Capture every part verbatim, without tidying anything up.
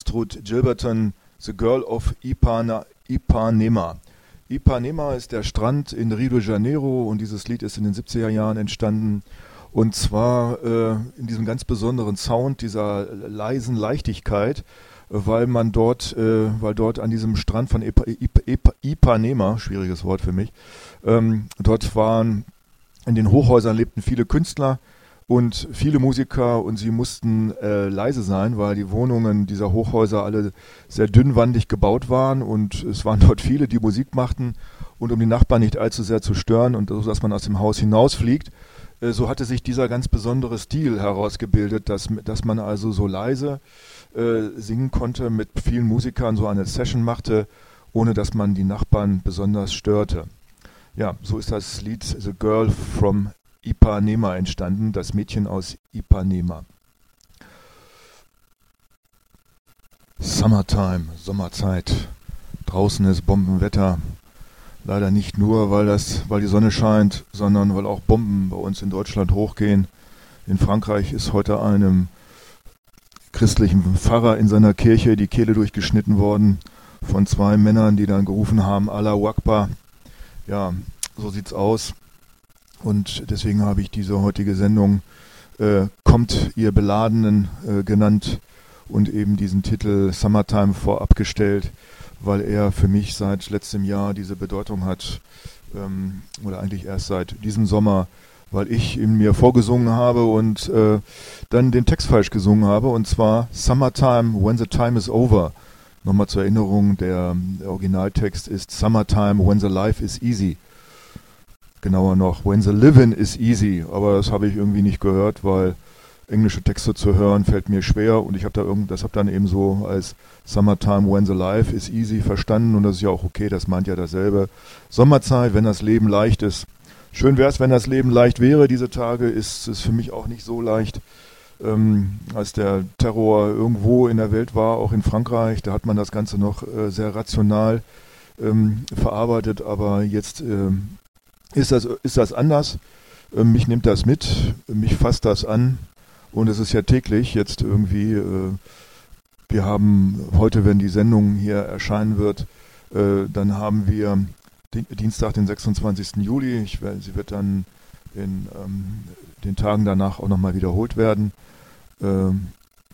Astrud Gilberton, The Girl of Ipana, Ipanema. Ipanema ist der Strand in Rio de Janeiro und dieses Lied ist in den siebziger Jahren entstanden. Und zwar äh, in diesem ganz besonderen Sound, dieser leisen Leichtigkeit, weil man dort, äh, weil dort an diesem Strand von Ipa, Ipa, Ipa, Ipanema, schwieriges Wort für mich, ähm, dort waren, in den Hochhäusern lebten viele Künstler und viele Musiker und sie mussten äh, leise sein, weil die Wohnungen dieser Hochhäuser alle sehr dünnwandig gebaut waren und es waren dort viele, die Musik machten und um die Nachbarn nicht allzu sehr zu stören und so, dass man aus dem Haus hinausfliegt, äh, so hatte sich dieser ganz besondere Stil herausgebildet, dass, dass man also so leise äh, singen konnte, mit vielen Musikern so eine Session machte, ohne dass man die Nachbarn besonders störte. Ja, so ist das Lied The Girl from Ipanema entstanden, das Mädchen aus Ipanema. Summertime, Sommerzeit. Draußen ist Bombenwetter. Leider nicht nur, weil, das, weil die Sonne scheint, sondern weil auch Bomben bei uns in Deutschland hochgehen. In Frankreich ist heute einem christlichen Pfarrer in seiner Kirche die Kehle durchgeschnitten worden von zwei Männern, die dann gerufen haben, Allahu Akbar. Ja, so sieht's aus. Und deswegen habe ich diese heutige Sendung äh, Kommt ihr Beladenen äh, genannt und eben diesen Titel Summertime vorab gestellt, weil er für mich seit letztem Jahr diese Bedeutung hat, ähm, oder eigentlich erst seit diesem Sommer, weil ich in mir vorgesungen habe und äh, dann den Text falsch gesungen habe, und zwar Summertime when the time is over. Nochmal zur Erinnerung, der, der Originaltext ist Summertime when the life is easy. Genauer noch, when the living is easy, aber das habe ich irgendwie nicht gehört, weil englische Texte zu hören fällt mir schwer und ich habe da irgend, das habe dann eben so als Summertime when the life is easy verstanden und das ist ja auch okay, das meint ja dasselbe. Sommerzeit, wenn das Leben leicht ist. Schön wäre es, wenn das Leben leicht wäre. Diese Tage ist es für mich auch nicht so leicht. Ähm, als der Terror irgendwo in der Welt war, auch in Frankreich, da hat man das Ganze noch äh, sehr rational ähm, verarbeitet, aber jetzt ähm, Ist das, ist das anders? Ähm, mich nimmt das mit, mich fasst das an und es ist ja täglich jetzt irgendwie, äh, wir haben heute, wenn die Sendung hier erscheinen wird, äh, dann haben wir den, Dienstag, den sechsundzwanzigsten Juli, ich, sie wird dann in ähm, den Tagen danach auch nochmal wiederholt werden. Ähm,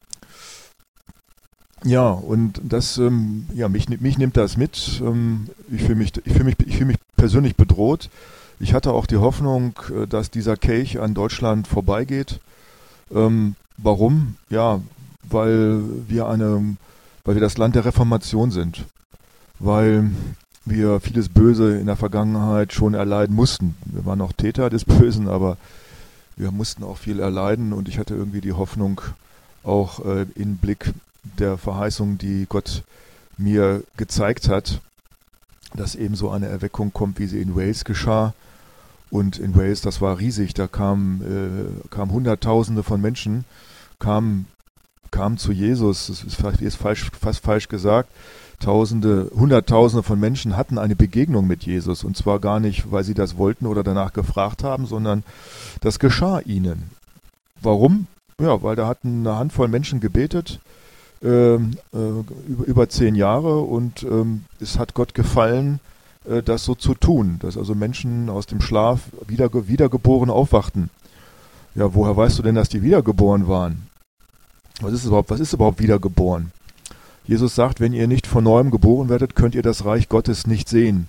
ja, und das, ähm, ja, mich, mich nimmt das mit, ähm, ich fühle mich, ich fühle mich, ich fühle mich persönlich bedroht. Ich hatte auch die Hoffnung, dass dieser Kelch an Deutschland vorbeigeht. Ähm, warum? Ja, weil wir eine, weil wir das Land der Reformation sind. Weil wir vieles Böse in der Vergangenheit schon erleiden mussten. Wir waren auch Täter des Bösen, aber wir mussten auch viel erleiden und ich hatte irgendwie die Hoffnung, auch äh, im Blick der Verheißung, die Gott mir gezeigt hat, dass eben so eine Erweckung kommt, wie sie in Wales geschah. Und in Wales, das war riesig, da kamen äh, kamen Hunderttausende von Menschen, kamen, kamen zu Jesus, das ist, ist falsch, fast falsch gesagt, Tausende, Hunderttausende von Menschen hatten eine Begegnung mit Jesus. Und zwar gar nicht, weil sie das wollten oder danach gefragt haben, sondern das geschah ihnen. Warum? Ja, weil da hatten eine Handvoll Menschen gebetet, äh, äh, über, über zehn Jahre und ähm, es hat Gott gefallen, das so zu tun, dass also Menschen aus dem Schlaf wieder, wiedergeboren aufwachten. Ja, woher weißt du denn, dass die wiedergeboren waren? Was ist überhaupt, was ist überhaupt wiedergeboren? Jesus sagt, wenn ihr nicht von neuem geboren werdet, könnt ihr das Reich Gottes nicht sehen.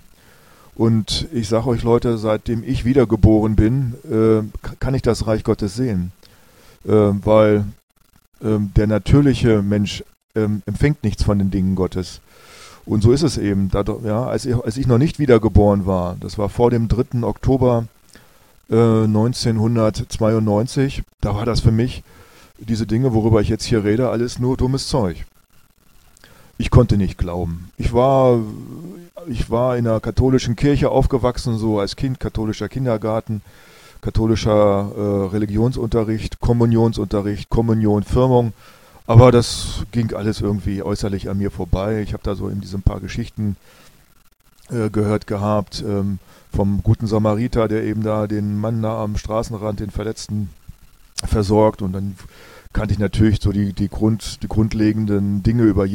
Und ich sage euch Leute, seitdem ich wiedergeboren bin, äh, kann ich das Reich Gottes sehen. Äh, weil äh, der natürliche Mensch äh, empfängt nichts von den Dingen Gottes. Und so ist es eben. Da, ja, als, ich, als ich noch nicht wiedergeboren war, das war vor dem dritten Oktober äh, neunzehnhundertzweiundneunzig, da war das für mich, diese Dinge, worüber ich jetzt hier rede, alles nur dummes Zeug. Ich konnte nicht glauben. Ich war, ich war in einer katholischen Kirche aufgewachsen, so als Kind, katholischer Kindergarten, katholischer äh, Religionsunterricht, Kommunionsunterricht, Kommunion, Firmung. Aber das ging alles irgendwie äußerlich an mir vorbei. Ich habe da so in diesen paar Geschichten äh, gehört gehabt, ähm, vom guten Samariter, der eben da den Mann da am Straßenrand, den Verletzten, versorgt. Und dann kannte ich natürlich so die, die, Grund, die grundlegenden Dinge über